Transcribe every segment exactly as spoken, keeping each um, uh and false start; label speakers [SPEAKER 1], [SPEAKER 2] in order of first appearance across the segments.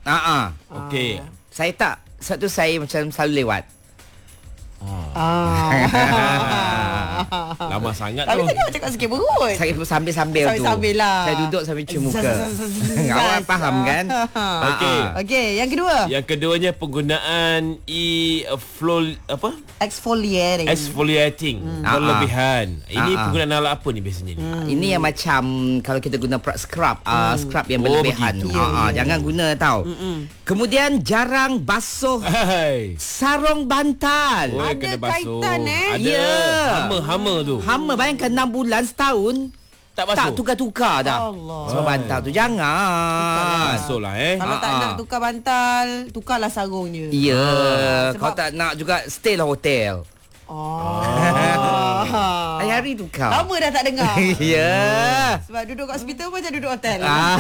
[SPEAKER 1] Ah, ah.
[SPEAKER 2] Okey.
[SPEAKER 1] Saya tak. Sebab tu saya macam selalu lewat.
[SPEAKER 3] Ah.
[SPEAKER 2] Lama sangat
[SPEAKER 3] Tapi
[SPEAKER 2] tu.
[SPEAKER 3] tadi awak cakap sakit perut.
[SPEAKER 1] Saya sambil-sambil tu.
[SPEAKER 3] Sambil-sambil lah.
[SPEAKER 1] Saya duduk sambil cium muka. Awak faham kan?
[SPEAKER 2] Okey.
[SPEAKER 3] Okey, yang kedua.
[SPEAKER 2] Yang keduanya penggunaan e flol apa?
[SPEAKER 3] Exfoliating.
[SPEAKER 2] Exfoliating berlebihan. Ini
[SPEAKER 1] Ah, ah.
[SPEAKER 2] penggunaan ala apa ni biasanya ni?
[SPEAKER 3] Hmm.
[SPEAKER 1] Ini yang macam kalau kita guna produk scrub, uh, scrub yang
[SPEAKER 2] Oh,
[SPEAKER 1] berlebihan.
[SPEAKER 2] begitu.
[SPEAKER 1] Ah, ah,
[SPEAKER 3] Ya, ya,
[SPEAKER 1] jangan guna tau. Kemudian jarang basuh
[SPEAKER 2] Hai.
[SPEAKER 1] sarung bantal.
[SPEAKER 2] Oh,
[SPEAKER 3] Ada
[SPEAKER 2] kena basuh.
[SPEAKER 3] kaitan, eh?
[SPEAKER 2] Ada.
[SPEAKER 1] Ya.
[SPEAKER 2] Hama-hama tu.
[SPEAKER 1] Hama bayangkan enam bulan setahun
[SPEAKER 2] Tak basuh.
[SPEAKER 1] tak tukar-tukar dah.
[SPEAKER 3] Allah.
[SPEAKER 1] Sarung bantal tu jangan.
[SPEAKER 2] Basuh lah eh.
[SPEAKER 3] Kalau tak
[SPEAKER 1] Ah,
[SPEAKER 3] nak
[SPEAKER 1] ah.
[SPEAKER 3] tukar bantal, tukarlah sarungnya.
[SPEAKER 1] Ya,
[SPEAKER 3] sebab-
[SPEAKER 1] kau tak nak juga stay lah hotel.
[SPEAKER 3] Oh.
[SPEAKER 1] Hari-hari tukar.
[SPEAKER 3] Lama dah tak dengar.
[SPEAKER 1] Ya.
[SPEAKER 3] Sebab duduk kat hospital macam duduk hotel.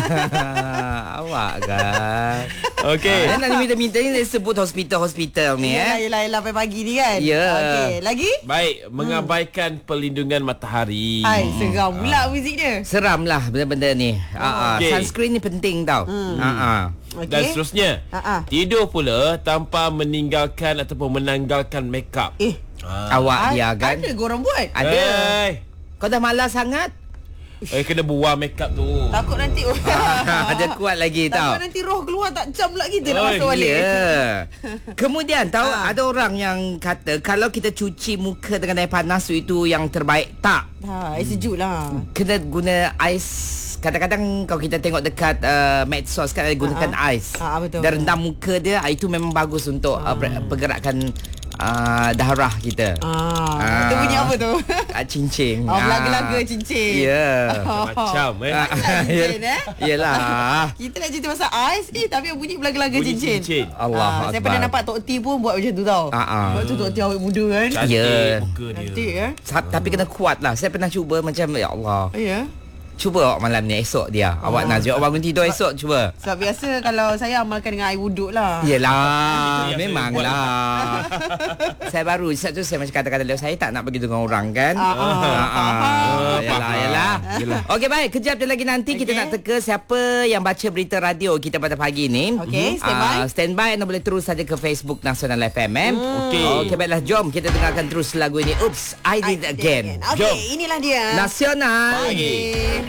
[SPEAKER 1] Ah, awak kan.
[SPEAKER 2] Okey.
[SPEAKER 1] Ah, nak minta-minta ni dia sebut hospital-hospital ni
[SPEAKER 3] Yelah,
[SPEAKER 1] eh.
[SPEAKER 3] yelah, yelah, sampai pagi ni kan.
[SPEAKER 1] Ya.
[SPEAKER 3] Okey, lagi?
[SPEAKER 2] Baik, mengabaikan perlindungan matahari.
[SPEAKER 3] Ai, seram pula muzik dia.
[SPEAKER 1] Seram lah benda-benda ni. Ah, ah.
[SPEAKER 2] Okey.
[SPEAKER 1] Sunscreen ni penting tau. Ah, ah.
[SPEAKER 3] Okey.
[SPEAKER 2] Dan seterusnya,
[SPEAKER 3] Ha, ha.
[SPEAKER 2] tidur pula tanpa meninggalkan ataupun menanggalkan makeup.
[SPEAKER 3] Eh,
[SPEAKER 1] Awak
[SPEAKER 3] ai,
[SPEAKER 1] dia kan.
[SPEAKER 3] ada korang buat?
[SPEAKER 1] Ada.
[SPEAKER 2] Hey.
[SPEAKER 1] Kau dah malas sangat?
[SPEAKER 2] Eh, kena buang makeup tu.
[SPEAKER 3] Takut nanti
[SPEAKER 1] Ada kuat lagi tau.
[SPEAKER 3] Takut nanti roh keluar tak jam pula kita nak
[SPEAKER 2] Oi,
[SPEAKER 3] masuk balik.
[SPEAKER 1] Ya. Kemudian tahu
[SPEAKER 3] Ah.
[SPEAKER 1] ada orang yang kata kalau kita cuci muka dengan air panas tu itu yang terbaik. Tak.
[SPEAKER 3] Ha, air sejuk lah.
[SPEAKER 1] Kena guna ais. Kadang-kadang kalau kita tengok dekat uh, medsos kan ada gunakan
[SPEAKER 3] Ah, ah.
[SPEAKER 1] ais.
[SPEAKER 3] Ah, betul.
[SPEAKER 1] Dan rendam muka dia, ah, itu memang bagus untuk uh, per- pergerakan uh, darah kita.
[SPEAKER 3] Ah, itu bunyi apa tu?
[SPEAKER 1] Ah, cincin.
[SPEAKER 3] Oh,
[SPEAKER 1] Ah.
[SPEAKER 3] belaga-laga cincin.
[SPEAKER 1] Ya.
[SPEAKER 2] Macam eh.
[SPEAKER 1] Ah,
[SPEAKER 3] cincin, eh?
[SPEAKER 1] Yelah.
[SPEAKER 3] Kita nak cerita pasal ais eh tapi yang bunyi belaga-laga
[SPEAKER 2] Bunyi
[SPEAKER 3] cincin.
[SPEAKER 2] cincin.
[SPEAKER 1] Allah
[SPEAKER 3] Ah, saya
[SPEAKER 1] Akbar.
[SPEAKER 3] pernah nampak Tok T pun buat macam tu tau.
[SPEAKER 1] Ah, ah.
[SPEAKER 3] Buat tu Tok T awet muda kan.
[SPEAKER 2] Cantik
[SPEAKER 1] Ya.
[SPEAKER 2] muka dia.
[SPEAKER 3] Cantik eh.
[SPEAKER 1] Sa- Tapi kena kuat lah. Saya pernah cuba macam ya Allah.
[SPEAKER 3] Ya.
[SPEAKER 1] Cuba awak malam ni esok dia. Awak
[SPEAKER 3] Ah.
[SPEAKER 1] Nazir awak bangun tidur esok cuba.
[SPEAKER 3] Sebab biasa kalau saya amalkan dengan air wuduk lah.
[SPEAKER 1] Yelah,
[SPEAKER 2] Itu yang
[SPEAKER 1] memanglah. Saya baru sebab tu saya macam kata-kata dia saya tak nak begitu dengan orang kan.
[SPEAKER 3] Ah, ah,
[SPEAKER 1] Ah, Yalah,
[SPEAKER 2] faham.
[SPEAKER 1] yalah.
[SPEAKER 2] Yelah.
[SPEAKER 1] Okey baik, kejap je lagi nanti kita
[SPEAKER 3] Okey.
[SPEAKER 1] nak teka siapa yang baca berita radio kita pada pagi ni.
[SPEAKER 3] Okey, stand by.
[SPEAKER 1] Ah, stand by, anda boleh terus saja ke Facebook Nasional F M. Hmm.
[SPEAKER 2] Okey.
[SPEAKER 1] Okey baiklah, jom kita dengarkan terus lagu ini. Oops, I did it again.
[SPEAKER 3] Okey,
[SPEAKER 2] Jom.
[SPEAKER 3] inilah dia.
[SPEAKER 1] Nasional.
[SPEAKER 2] Pagi.
[SPEAKER 3] Okey.